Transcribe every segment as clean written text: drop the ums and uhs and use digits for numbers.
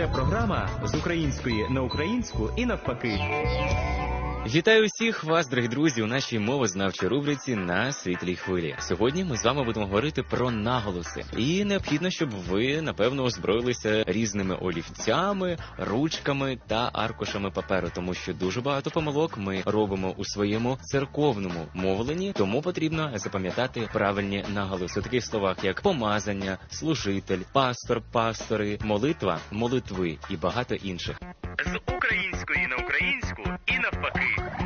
Це програма з української на українську і навпаки. Вітаю усіх вас, дорогі друзі, у нашій мовознавчій рубриці «На світлій хвилі». Сьогодні ми з вами будемо говорити про наголоси. І необхідно, щоб ви, напевно, озброїлися різними олівцями, ручками та аркушами паперу, тому що дуже багато помилок ми робимо у своєму церковному мовленні, тому потрібно запам'ятати правильні наголоси у таких словах, як помазання, служитель, пастор, пастори, молитва, молитви і багато інших. З української на українську і навпаки.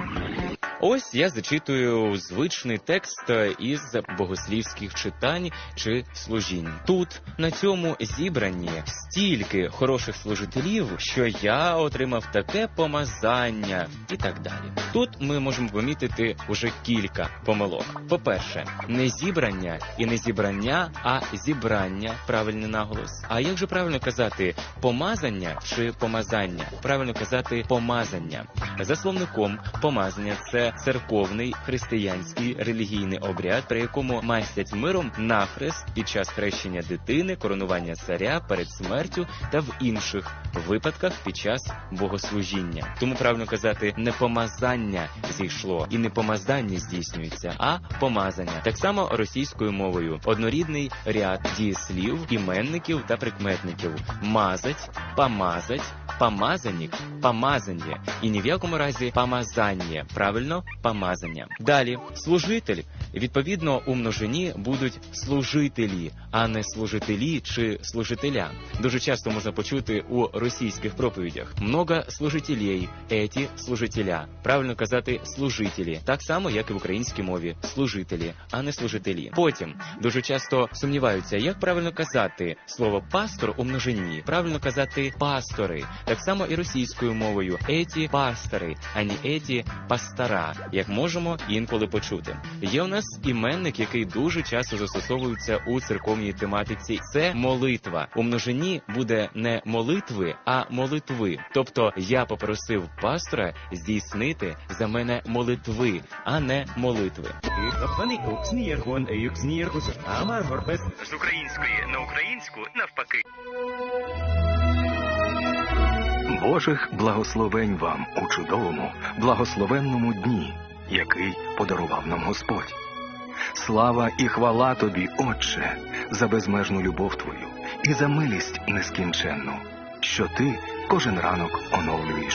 Ось я зачитую звичний текст із богослівських читань чи служінь. Тут, на цьому зібранні, стільки хороших служителів, що я отримав таке помазання і так далі. Тут ми можемо помітити уже кілька помилок. По-перше, не зібрання і не зібрання, а зібрання, правильний наголос. А як же правильно казати, помазання чи помазання? Правильно казати помазання. За словником, помазання – це церковний християнський релігійний обряд, при якому мастять миром нахрест під час хрещення дитини, коронування царя перед смертю та в інших випадках під час богослужіння. Тому правильно казати, не помазання зійшло і не помазання здійснюється, а помазання. Так само російською мовою. Однорідний ряд дієслів, іменників та прикметників. Мазать, помазать, помазанник, помазання. І ні в якому разі помазання. Правильно? Помазання. Далі. Служитель. Відповідно, у множині будуть служителі, а не служителі чи служителя. Дуже часто можна почути у російських проповідях. Много служителей, еті служителя. Правильно казати служителі. Так само, як і в українській мові. Служителі, а не служителі. Потім, дуже часто сумніваються, як правильно казати слово пастор у множині. Правильно казати пастори. Так само і російською мовою. Еті пастори, а не еті пастора, як можемо інколи почути. Є у нас іменник, який дуже часто застосовується у церковній тематиці. Це молитва. У множині буде не молитви, а молитви. Тобто я попросив пастора здійснити за мене молитви, а не молитви. З української на українську навпаки. Божих благословень вам у чудовому, благословенному дні, який подарував нам Господь. Слава і хвала Тобі, Отче, за безмежну любов Твою і за милість нескінченну, що Ти кожен ранок оновлюєш